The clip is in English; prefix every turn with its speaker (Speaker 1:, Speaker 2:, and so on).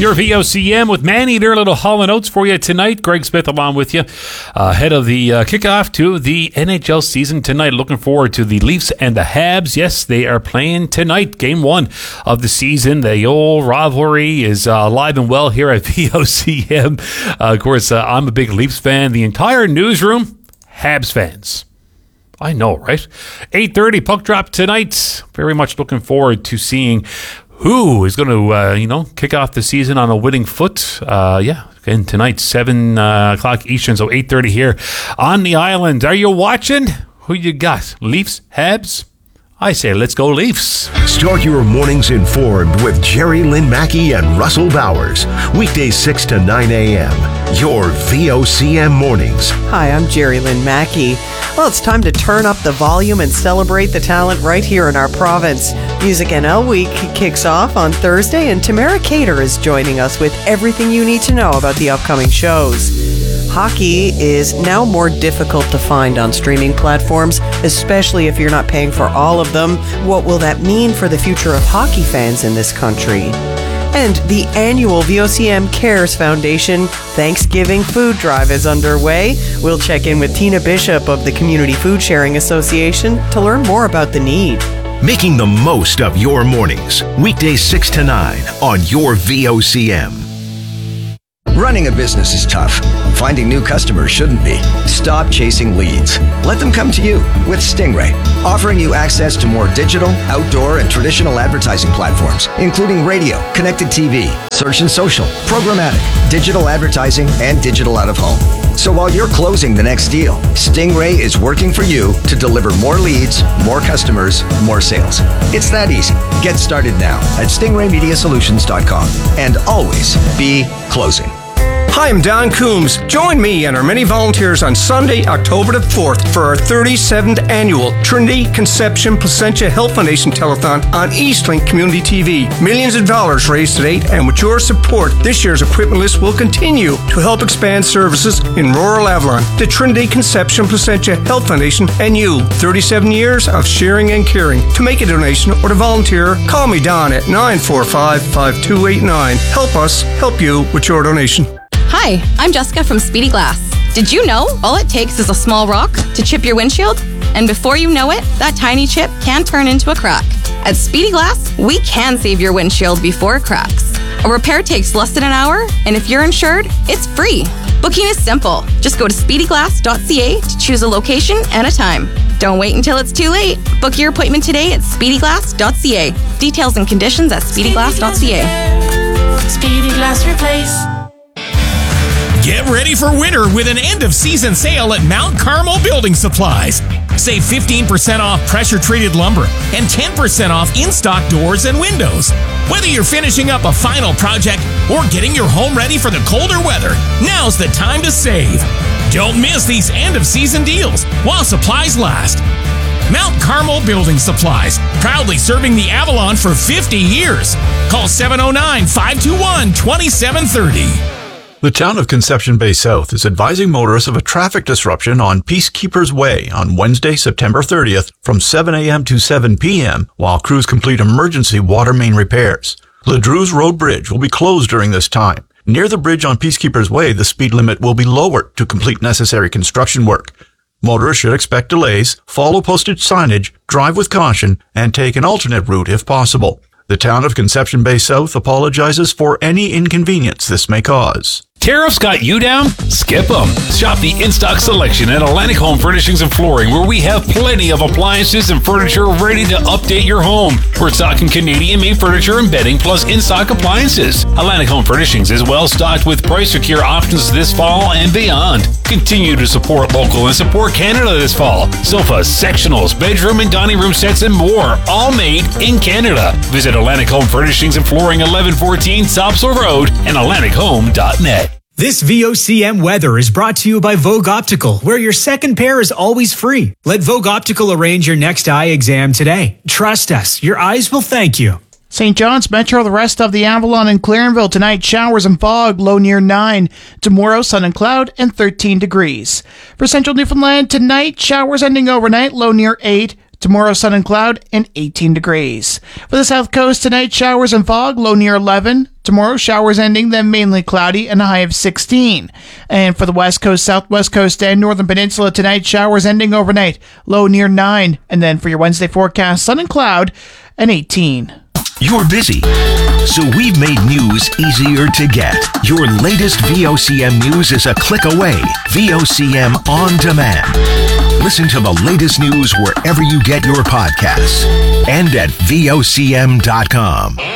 Speaker 1: Your VOCM with Maneater, little Hall & Oates for you tonight. Greg Smith along with you. Ahead of the kickoff to the NHL season tonight. Looking forward to the Leafs and the Habs. Yes, they are playing tonight. Game 1 of the season. The old rivalry is alive and well here at VOCM. Of course, I'm a big Leafs fan. The entire newsroom, Habs fans. I know, right? 8:30 puck drop tonight. Very much looking forward to seeing who is going to, kick off the season on a winning foot. Again, tonight, 7 o'clock Eastern, so 8:30 here on the island. Are you watching? Who you got? Leafs? Habs? I say let's go Leafs.
Speaker 2: Start your mornings informed with Jerry Lynn Mackey and Russell Bowers. Weekdays 6 to 9 a.m. Your VOCM mornings.
Speaker 3: Hi, I'm Jerry Lynn Mackey. Well, it's time to turn up the volume and celebrate the talent right here in our province. Music NL Week kicks off on Thursday, and Tamara Cater is joining us with everything you need to know about the upcoming shows. Hockey is now more difficult to find on streaming platforms, especially if you're not paying for all of them. What will that mean for the future of hockey fans in this country? And the annual VOCM Cares Foundation Thanksgiving Food Drive is underway. We'll check in with Tina Bishop of the Community Food Sharing Association to learn more about the need.
Speaker 2: Making the most of your mornings. Weekdays 6 to 9 on your VOCM.
Speaker 4: Running a business is tough. Finding new customers shouldn't be. Stop chasing leads. Let them come to you with Stingray, offering you access to more digital, outdoor, and traditional advertising platforms, including radio, connected TV, search and social, programmatic, digital advertising, and digital out of home. So while you're closing the next deal, Stingray is working for you to deliver more leads, more customers, more sales. It's that easy. Get started now at stingraymediasolutions.com and always be closing.
Speaker 5: Hi, I'm Don Coombs. Join me and our many volunteers on Sunday, October the 4th for our 37th annual Trinity Conception Placentia Health Foundation Telethon on Eastlink Community TV. Millions of dollars raised to date, and with your support, this year's equipment list will continue to help expand services in rural Avalon. The Trinity Conception Placentia Health Foundation and you. 37 years of sharing and caring. To make a donation or to volunteer, call me Don at 945-5289. Help us help you with your donation.
Speaker 6: Hi, I'm Jessica from Speedy Glass. Did you know all it takes is a small rock to chip your windshield? And before you know it, that tiny chip can turn into a crack. At Speedy Glass, we can save your windshield before it cracks. A repair takes less than an hour, and if you're insured, it's free. Booking is simple. Just go to speedyglass.ca to choose a location and a time. Don't wait until it's too late. Book your appointment today at speedyglass.ca. Details and conditions at speedyglass.ca.
Speaker 7: Speedy Glass Replace.
Speaker 8: Get ready for winter with an end-of-season sale at Mount Carmel Building Supplies. Save 15% off pressure-treated lumber and 10% off in-stock doors and windows. Whether you're finishing up a final project or getting your home ready for the colder weather, now's the time to save. Don't miss these end-of-season deals while supplies last. Mount Carmel Building Supplies, proudly serving the Avalon for 50 years. Call 709-521-2730.
Speaker 9: The town of Conception Bay South is advising motorists of a traffic disruption on Peacekeepers Way on Wednesday, September 30th from 7 a.m. to 7 p.m. while crews complete emergency water main repairs. Ledru's Road Bridge will be closed during this time. Near the bridge on Peacekeepers Way, the speed limit will be lowered to complete necessary construction work. Motorists should expect delays, follow posted signage, drive with caution, and take an alternate route if possible. The town of Conception Bay South apologizes for any inconvenience this may cause.
Speaker 1: Tariffs got you down? Skip them. Shop the in-stock selection at Atlantic Home Furnishings and Flooring, where we have plenty of appliances and furniture ready to update your home. We're stocking Canadian-made furniture and bedding, plus in-stock appliances. Atlantic Home Furnishings is well stocked with price-secure options this fall and beyond. Continue to support local and support Canada this fall. Sofas, sectionals, bedroom and dining room sets, and more, all made in Canada. Visit Atlantic Home Furnishings and Flooring, 1114 Sopswell Road, and AtlanticHome.net.
Speaker 10: This VOCM weather is brought to you by Vogue Optical, where your second pair is always free. Let Vogue Optical arrange your next eye exam today. Trust us, your eyes will thank you.
Speaker 11: St. John's Metro, the rest of the Avalon and Clarenville tonight, showers and fog, low near 9. Tomorrow, sun and cloud and 13 degrees. For central Newfoundland tonight, showers ending overnight, low near 8. Tomorrow, sun and cloud and 18 degrees. For the south coast, tonight, showers and fog, low near 11. Tomorrow, showers ending, then mainly cloudy, and a high of 16. And for the west coast, southwest coast, and northern peninsula, tonight, showers ending overnight, low near 9. And then for your Wednesday forecast, sun and cloud and 18.
Speaker 2: You're busy, so we've made news easier to get. Your latest VOCM news is a click away. VOCM On Demand. Listen to the latest news wherever you get your podcasts and at VOCM.com.